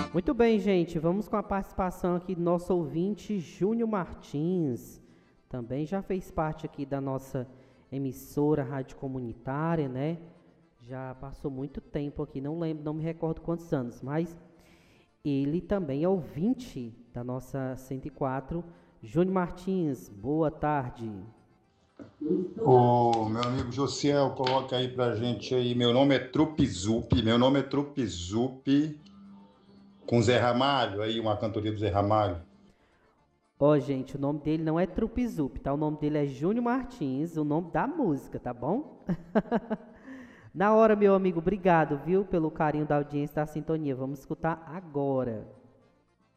Muito bem, gente. Vamos com a participação aqui do nosso ouvinte Júnior Martins. Também já fez parte aqui da nossa emissora rádio comunitária, né? Já passou muito tempo aqui, não lembro, não me recordo quantos anos, mas ele também é ouvinte da nossa 104. Júnior Martins, boa tarde. Ô, meu amigo Josiel, coloca aí pra gente aí. Meu nome é Trupizupi, com Zé Ramalho, aí uma cantoria do Zé Ramalho. Ó, gente, o nome dele não é Trupizup, tá? O nome dele é Júnior Martins, o nome da música, tá bom? Na hora, meu amigo, obrigado, viu, pelo carinho da audiência da sintonia. Vamos escutar agora.